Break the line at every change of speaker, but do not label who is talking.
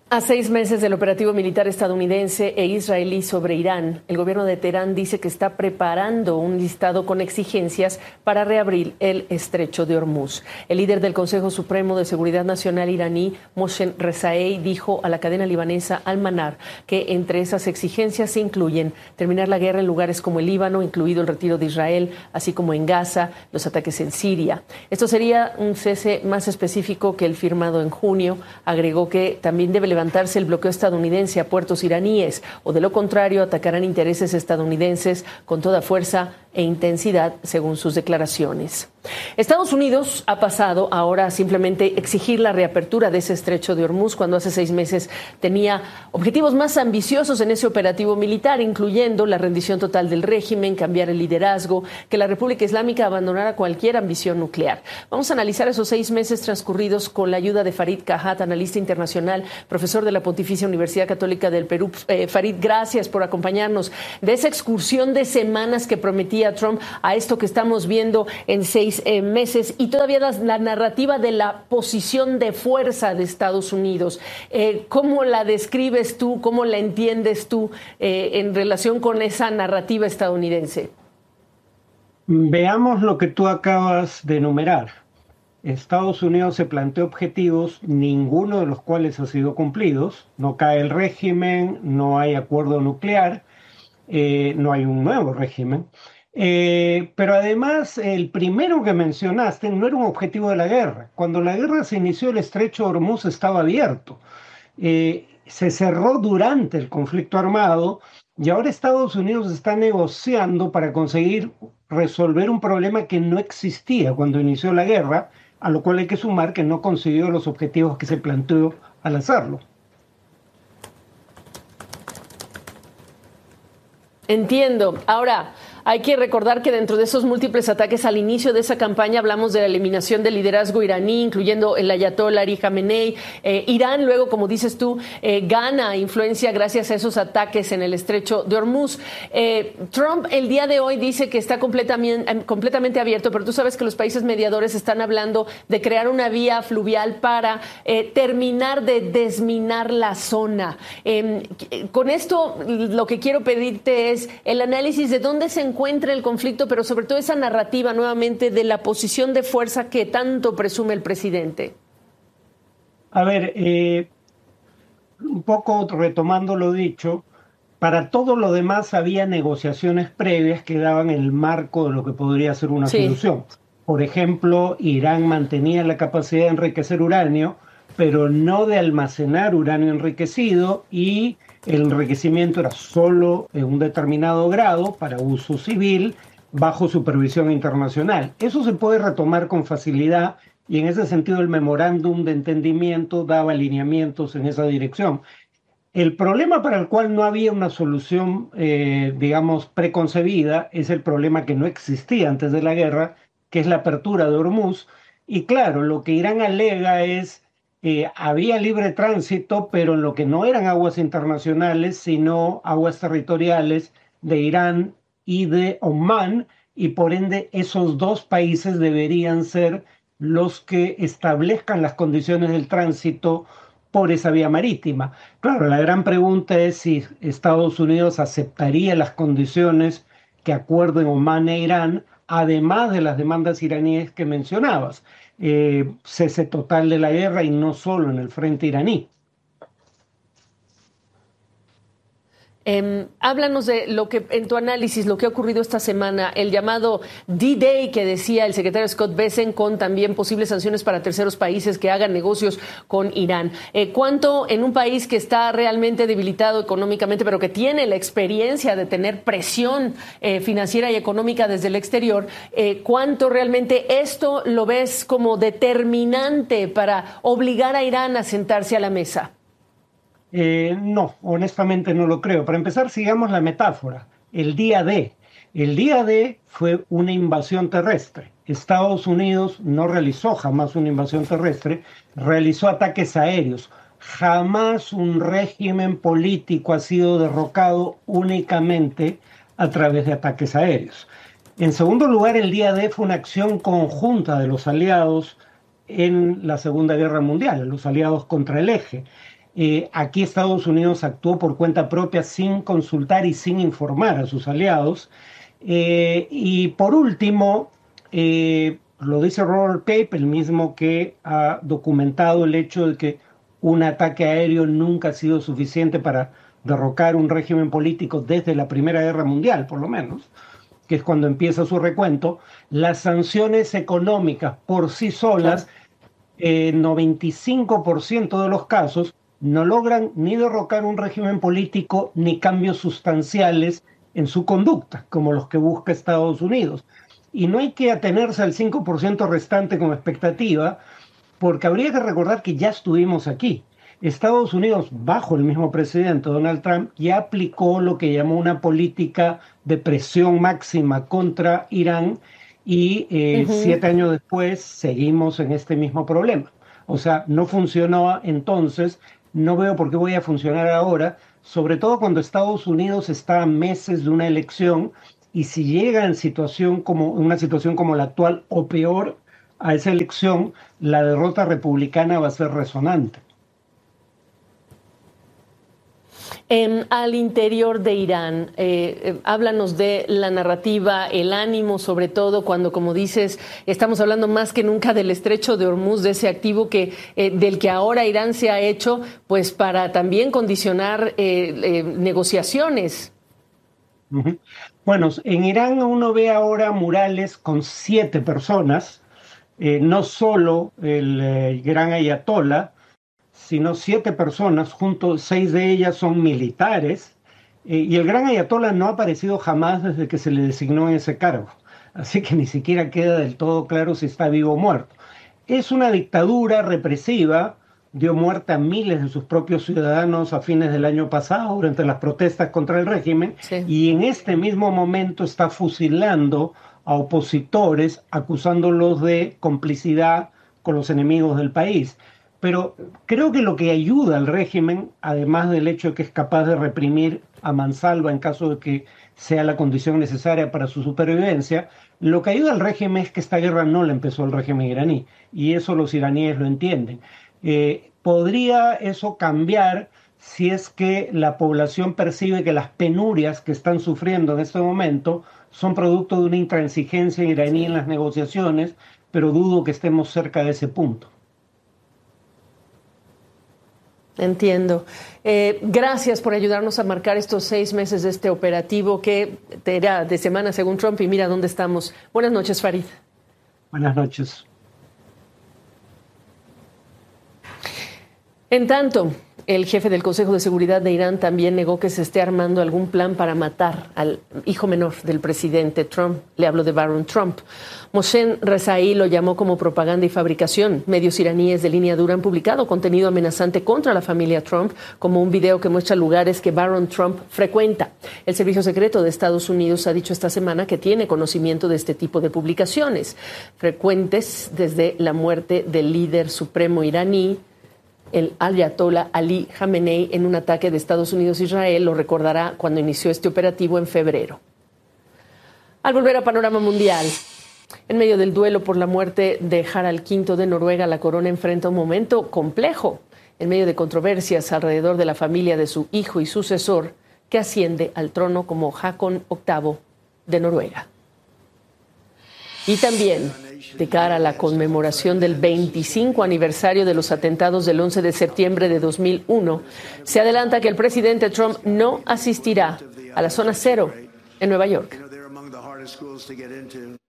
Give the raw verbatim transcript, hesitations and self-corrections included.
A seis meses del operativo militar estadounidense e israelí sobre Irán, el gobierno de Teherán dice que está preparando un listado con exigencias para reabrir el estrecho de Hormuz. El líder del Consejo Supremo de Seguridad Nacional iraní, Mohsen Rezaei, dijo a la cadena libanesa Al-Manar que entre esas exigencias se incluyen terminar la guerra en lugares como el Líbano, incluido el retiro de Israel, así como en Gaza, los ataques en Siria. Esto sería un cese más específico que el firmado en junio. Agregó que también debe levantarse el bloqueo estadounidense a puertos iraníes, o de lo contrario atacarán intereses estadounidenses con toda fuerza e intensidad, según sus declaraciones. Estados Unidos ha pasado ahora a simplemente exigir la reapertura de ese estrecho de Hormuz, cuando hace seis meses tenía objetivos más ambiciosos en ese operativo militar, incluyendo la rendición total del régimen, cambiar el liderazgo, que la República Islámica abandonara cualquier ambición nuclear. Vamos a analizar esos seis meses transcurridos con la ayuda de Farid Kahat, analista internacional, profesor de la Pontificia Universidad Católica del Perú. Eh, Farid, gracias por acompañarnos. De esa excursión de semanas que prometía Trump a esto que estamos viendo en seis eh, meses y todavía la, la narrativa de la posición de fuerza de Estados Unidos. Eh, ¿Cómo la describes tú? ¿Cómo la entiendes tú eh, en relación con esa narrativa estadounidense?
Veamos lo que tú acabas de enumerar. Estados Unidos se planteó objetivos, ninguno de los cuales ha sido cumplidos. No cae el régimen, no hay acuerdo nuclear, eh, no hay un nuevo régimen. Eh, pero además, el primero que mencionaste no era un objetivo de la guerra. Cuando la guerra se inició, el estrecho de Hormuz estaba abierto. Eh, se cerró durante el conflicto armado y ahora Estados Unidos está negociando para conseguir resolver un problema que no existía cuando inició la guerra, a lo cual hay que sumar que no consiguió los objetivos que se planteó al hacerlo.
Entiendo. Ahora, hay que recordar que dentro de esos múltiples ataques al inicio de esa campaña hablamos de la eliminación del liderazgo iraní, incluyendo el ayatollah Ali Khamenei. Eh, Irán, luego, como dices tú, eh, gana influencia gracias a esos ataques en el estrecho de Hormuz. Eh, Trump el día de hoy dice que está completamente, completamente abierto, pero tú sabes que los países mediadores están hablando de crear una vía fluvial para eh, terminar de desminar la zona. Eh, con esto, lo que quiero pedirte es el análisis de dónde se encuentra el conflicto, pero sobre todo esa narrativa nuevamente de la posición de fuerza que tanto presume el presidente.
A ver, eh, un poco retomando lo dicho, para todo lo demás había negociaciones previas que daban el marco de lo que podría ser una
Sí.
solución. Por ejemplo, Irán mantenía la capacidad de enriquecer uranio, pero no de almacenar uranio enriquecido, y el enriquecimiento era solo en un determinado grado para uso civil bajo supervisión internacional. Eso se puede retomar con facilidad y en ese sentido el memorándum de entendimiento daba alineamientos en esa dirección. El problema para el cual no había una solución, eh, digamos, preconcebida es el problema que no existía antes de la guerra, que es la apertura de Hormuz. Y claro, lo que Irán alega es Eh, había libre tránsito, pero en lo que no eran aguas internacionales, sino aguas territoriales de Irán y de Omán, y por ende esos dos países deberían ser los que establezcan las condiciones del tránsito por esa vía marítima. Claro, la gran pregunta es si Estados Unidos aceptaría las condiciones que acuerden Omán e Irán, además de las demandas iraníes que mencionabas. Eh, cese total de la guerra y no solo en el frente iraní.
Eh, háblanos de lo que, en tu análisis, lo que ha ocurrido esta semana, el llamado D-Day que decía el secretario Scott Bessent, con también posibles sanciones para terceros países que hagan negocios con Irán. Eh, ¿Cuánto en un país que está realmente debilitado económicamente, pero que tiene la experiencia de tener presión eh, financiera y económica desde el exterior, eh, cuánto realmente esto lo ves como determinante para obligar a Irán a sentarse a la mesa?
Eh, no, honestamente no lo creo. Para empezar, sigamos la metáfora. El día D. El día D fue una invasión terrestre. Estados Unidos no realizó jamás una invasión terrestre, realizó ataques aéreos. Jamás un régimen político ha sido derrocado únicamente a través de ataques aéreos. En segundo lugar, el día D fue una acción conjunta de los aliados en la Segunda Guerra Mundial, los aliados contra el eje. Eh, aquí Estados Unidos actuó por cuenta propia sin consultar y sin informar a sus aliados. Eh, y por último, eh, lo dice Robert Pape, el mismo que ha documentado el hecho de que un ataque aéreo nunca ha sido suficiente para derrocar un régimen político desde la Primera Guerra Mundial, por lo menos, que es cuando empieza su recuento. Las sanciones económicas por sí solas, en eh, noventa y cinco por ciento de los casos, no logran ni derrocar un régimen político ni cambios sustanciales en su conducta, como los que busca Estados Unidos. Y no hay que atenerse al cinco por ciento restante como expectativa, porque habría que recordar que ya estuvimos aquí. Estados Unidos, bajo el mismo presidente Donald Trump, ya aplicó lo que llamó una política de presión máxima contra Irán y eh, uh-huh. siete años después seguimos en este mismo problema. O sea, no funcionó entonces, no veo por qué voy a funcionar ahora, sobre todo cuando Estados Unidos está a meses de una elección y si llega en situación como, una situación como la actual o peor a esa elección, la derrota republicana va a ser resonante.
Eh, al interior de Irán, eh, eh, háblanos de la narrativa, el ánimo, sobre todo cuando, como dices, estamos hablando más que nunca del estrecho de Hormuz, de ese activo que eh, del que ahora Irán se ha hecho, pues para también condicionar eh, eh, negociaciones.
Uh-huh. Bueno, en Irán uno ve ahora murales con siete personas, eh, no solo el eh, gran ayatolá, sino siete personas, juntos, seis de ellas son militares, eh, y el gran ayatolá no ha aparecido jamás desde que se le designó en ese cargo, así que ni siquiera queda del todo claro si está vivo o muerto. Es una dictadura represiva, dio muerte a miles de sus propios ciudadanos a fines del año pasado durante las protestas contra el régimen, sí. Y en este mismo momento está fusilando a opositores, acusándolos de complicidad con los enemigos del país. Pero creo que lo que ayuda al régimen, además del hecho de que es capaz de reprimir a mansalva en caso de que sea la condición necesaria para su supervivencia, lo que ayuda al régimen es que esta guerra no la empezó el régimen iraní, y eso los iraníes lo entienden. Eh, ¿Podría eso cambiar si es que la población percibe que las penurias que están sufriendo en este momento son producto de una intransigencia iraní en las negociaciones? Pero dudo que estemos cerca de ese punto.
Entiendo. Eh, gracias por ayudarnos a marcar estos seis meses de este operativo que era de semana según Trump y mira dónde estamos. Buenas noches, Farid.
Buenas noches.
En tanto, el jefe del Consejo de Seguridad de Irán también negó que se esté armando algún plan para matar al hijo menor del presidente Trump. Le hablo de Barron Trump. Mohsen Rezaei lo llamó como propaganda y fabricación. Medios iraníes de línea dura han publicado contenido amenazante contra la familia Trump, como un video que muestra lugares que Barron Trump frecuenta. El Servicio Secreto de Estados Unidos ha dicho esta semana que tiene conocimiento de este tipo de publicaciones, frecuentes desde la muerte del líder supremo iraní, el ayatolá Ali Khamenei, en un ataque de Estados Unidos a Israel. Lo recordará cuando inició este operativo en febrero. Al volver a panorama mundial, en medio del duelo por la muerte de Harald quinto de Noruega, la corona enfrenta un momento complejo, en medio de controversias alrededor de la familia de su hijo y sucesor, que asciende al trono como Haakon octavo de Noruega. Y también, de cara a la conmemoración del veinticinco aniversario de los atentados del once de septiembre de dos mil uno, se adelanta que el presidente Trump no asistirá a la zona cero en Nueva York.